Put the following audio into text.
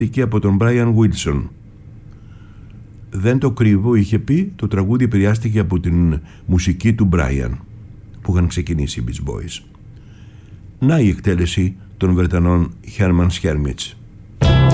και από τον Brian Wilson. Δεν το κρύβω, είχε πει, το τραγούδι επηρεάστηκε από την μουσική του Brian που είχαν ξεκινήσει οι Beach Boys. Να η εκτέλεση των Βρετανών Herman's Hermits.